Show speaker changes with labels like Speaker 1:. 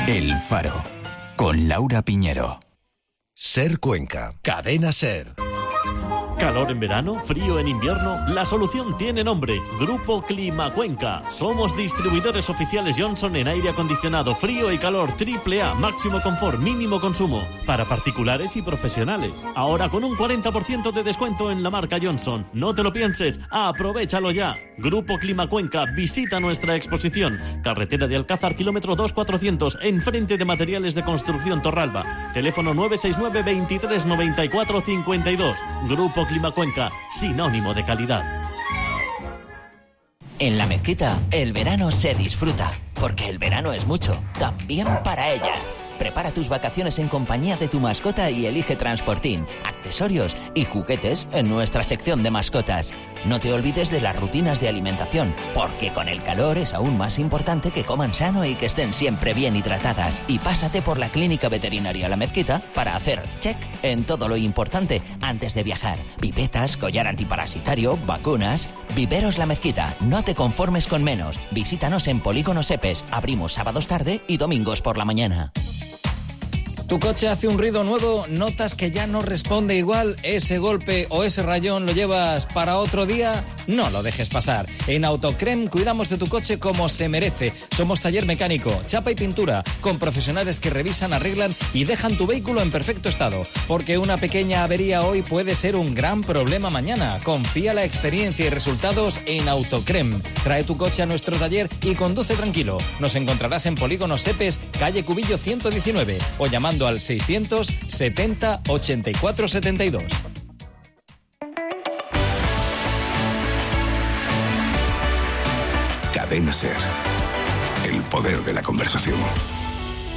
Speaker 1: El Faro, con Laura Piñero.
Speaker 2: Ser Cuenca, Cadena Ser.
Speaker 3: ¿Calor en verano? ¿Frío en invierno? La solución tiene nombre. Grupo Clima Cuenca. Somos distribuidores oficiales Johnson en aire acondicionado, frío y calor AAA, máximo confort, mínimo consumo. Para particulares y profesionales. Ahora con un 40% de descuento en la marca Johnson. No te lo pienses, aprovéchalo ya. Grupo Clima Cuenca, visita nuestra exposición. Carretera de Alcázar, kilómetro 2400, enfrente de Materiales de Construcción Torralba. Teléfono 969 23 94 52. Grupo Clima Cuenca, sinónimo de calidad.
Speaker 4: En La Mezquita, el verano se disfruta, porque el verano es mucho, también para ellas. Prepara tus vacaciones en compañía de tu mascota y elige transportín, accesorios y juguetes en nuestra sección de mascotas. No te olvides de las rutinas de alimentación, porque con el calor es aún más importante que coman sano y que estén siempre bien hidratadas. Y pásate por la Clínica Veterinaria La Mezquita para hacer check en todo lo importante antes de viajar. Pipetas, collar antiparasitario, vacunas. Viveros La Mezquita, no te conformes con menos. Visítanos en Polígono Sepes. Abrimos sábados tarde y domingos por la mañana.
Speaker 5: ¿Tu coche hace un ruido nuevo? ¿Notas que ya no responde igual? ¿Ese golpe o ese rayón lo llevas para otro día? No lo dejes pasar. En Autocrem cuidamos de tu coche como se merece. Somos taller mecánico, chapa y pintura, con profesionales que revisan, arreglan y dejan tu vehículo en perfecto estado. Porque una pequeña avería hoy puede ser un gran problema mañana. Confía la experiencia y resultados en Autocrem. Trae tu coche a nuestro taller y conduce tranquilo. Nos encontrarás en Polígono Sepes, calle Cubillo 119 o llamando al 670 84 72.
Speaker 2: Cadena Ser. El poder de la conversación.